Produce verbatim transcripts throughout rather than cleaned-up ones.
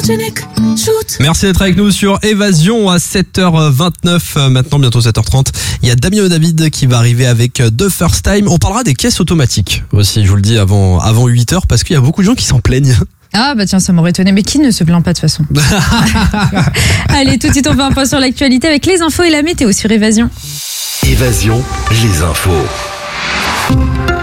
Merci d'être avec nous sur Évasion à sept heures vingt-neuf, maintenant bientôt sept heures trente. Il y a Damien David qui va arriver avec The First Time. On parlera des caisses automatiques aussi, je vous le dis, avant, avant huit heures, parce qu'il y a beaucoup de gens qui s'en plaignent. Ah bah tiens, ça m'aurait étonné, mais qui ne se plaint pas de toute façon. Allez, tout de suite on fait un point sur l'actualité avec les infos et la météo sur Évasion. Évasion, les infos.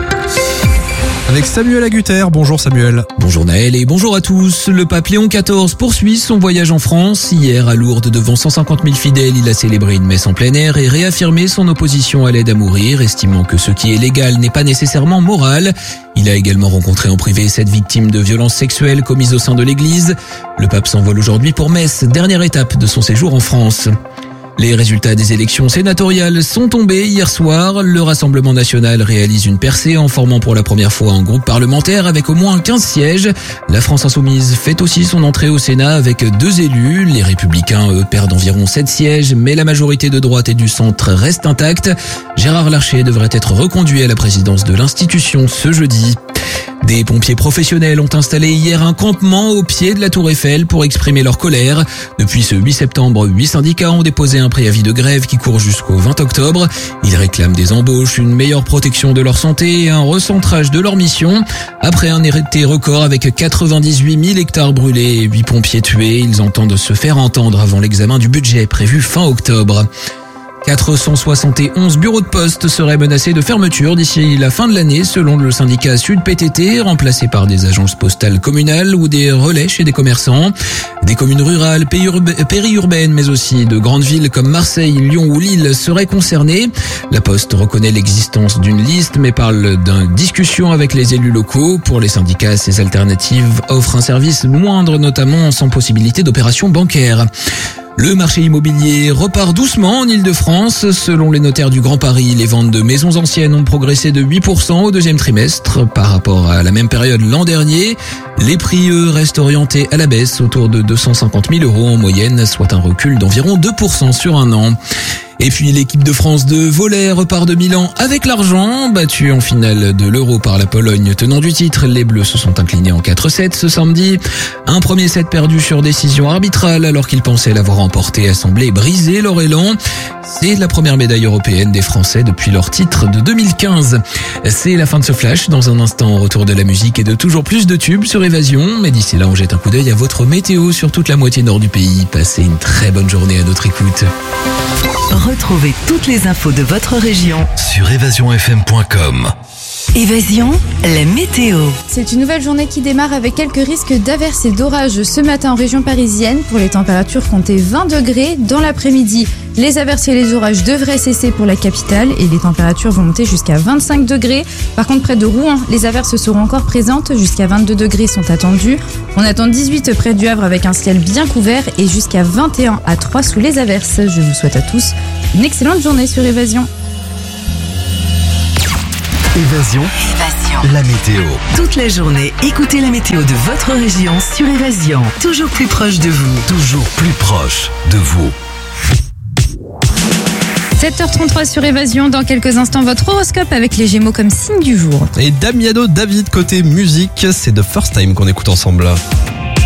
Avec Samuel Agutter. Bonjour Samuel. Bonjour Naël et bonjour à tous. Le pape Léon quatorze poursuit son voyage en France. Hier à Lourdes, devant cent cinquante mille fidèles, il a célébré une messe en plein air et réaffirmé son opposition à l'aide à mourir, estimant que ce qui est légal n'est pas nécessairement moral. Il a également rencontré en privé sept victimes de violences sexuelles commises au sein de l'église. Le pape s'envole aujourd'hui pour Metz, dernière étape de son séjour en France. Les résultats des élections sénatoriales sont tombés hier soir. Le Rassemblement national réalise une percée en formant pour la première fois un groupe parlementaire avec au moins quinze sièges. La France insoumise fait aussi son entrée au Sénat avec deux élus. Les Républicains, eux, perdent environ sept sièges, mais la majorité de droite et du centre reste intacte. Gérard Larcher devrait être reconduit à la présidence de l'institution ce jeudi. Des pompiers professionnels ont installé hier un campement au pied de la Tour Eiffel pour exprimer leur colère. Depuis ce huit septembre, huit syndicats ont déposé un préavis de grève qui court jusqu'au vingt octobre. Ils réclament des embauches, une meilleure protection de leur santé et un recentrage de leur mission. Après un été record avec quatre-vingt-dix-huit mille hectares brûlés et huit pompiers tués, ils entendent se faire entendre avant l'examen du budget prévu fin octobre. quatre cent soixante et onze bureaux de poste seraient menacés de fermeture d'ici la fin de l'année selon le syndicat Sud P T T, remplacés par des agences postales communales ou des relais chez des commerçants. Des communes rurales, périurbaines, mais aussi de grandes villes comme Marseille, Lyon ou Lille seraient concernées. La Poste reconnaît l'existence d'une liste mais parle d'une discussion avec les élus locaux. Pour les syndicats, ces alternatives offrent un service moindre, notamment sans possibilité d'opération bancaire. Le marché immobilier repart doucement en Île-de-France. Selon les notaires du Grand Paris, les ventes de maisons anciennes ont progressé de huit pour cent au deuxième trimestre par rapport à la même période l'an dernier. Les prix, eux, restent orientés à la baisse autour de deux cent cinquante mille euros en moyenne, soit un recul d'environ deux pour cent sur un an. Et puis l'équipe de France de volley repart de Milan avec l'argent. Battue en finale de l'Euro par la Pologne tenant du titre, les Bleus se sont inclinés en quatre sept ce samedi. Un premier set perdu sur décision arbitrale alors qu'ils pensaient l'avoir remporté a semblé briser leur élan. C'est la première médaille européenne des Français depuis leur titre de deux mille quinze. C'est la fin de ce flash. Dans un instant, retour de la musique et de toujours plus de tubes sur Évasion. Mais d'ici là, on jette un coup d'œil à votre météo sur toute la moitié nord du pays. Passez une très bonne journée à notre écoute. Retrouvez toutes les infos de votre région sur évasion f m point com. Évasion, la météo. C'est une nouvelle journée qui démarre avec quelques risques d'averses et d'orages ce matin en région parisienne. Pour les températures, comptez vingt degrés. Dans l'après-midi, les averses et les orages devraient cesser pour la capitale et les températures vont monter jusqu'à vingt-cinq degrés. Par contre, près de Rouen, les averses seront encore présentes. Jusqu'à vingt-deux degrés sont attendus. On attend dix-huit près du Havre avec un ciel bien couvert et jusqu'à vingt et un à Troyes sous les averses. Je vous souhaite à tous une excellente journée sur Évasion. Évasion, Évasion, la météo. toute la journée, écoutez la météo de votre région sur Évasion. Toujours plus proche de vous. Toujours plus proche de vous. sept heures trente-trois sur Évasion. Dans quelques instants, votre horoscope avec les Gémeaux comme signe du jour. Et Damiano David côté musique, c'est The First Time qu'on écoute ensemble.